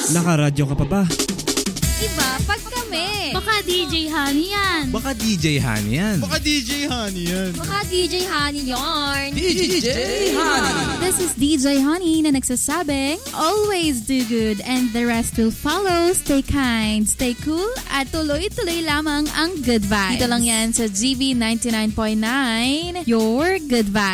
Nakaradyo ka pa ba? Iba pag kami. Baka DJ Honey yan. Baka DJ Honey yan. Baka DJ Honey yan. Baka DJ Honey yarn. DJ Honey. This is DJ Honey na nagsasabing, always do good and the rest will follow. Stay kind, stay cool, at tuloy-tuloy lamang ang good vibes. Dito lang yan sa GB 99.9, your good vibes.